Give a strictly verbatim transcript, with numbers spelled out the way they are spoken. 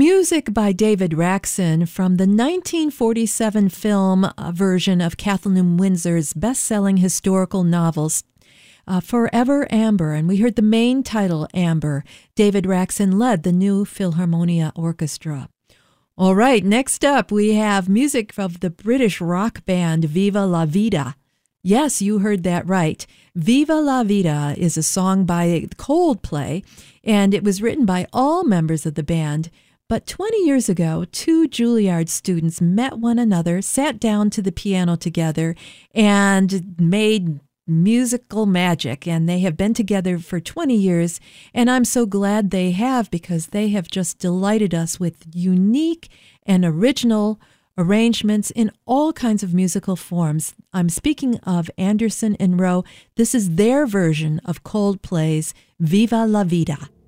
Music by David Raksin from the nineteen forty-seven film uh, version of Kathleen Windsor's best-selling historical novels, uh, Forever Amber. And we heard the main title, Amber. David Raksin led the New Philharmonia Orchestra. All right, next up we have music of the British rock band Viva La Vida. Yes, you heard that right. Viva La Vida is a song by Coldplay, and it was written by all members of the band. But twenty years ago, two Juilliard students met one another, sat down to the piano together, and made musical magic. And they have been together for twenty years, and I'm so glad they have, because they have just delighted us with unique and original arrangements in all kinds of musical forms. I'm speaking of Anderson and Rowe. This is their version of Coldplay's Viva La Vida.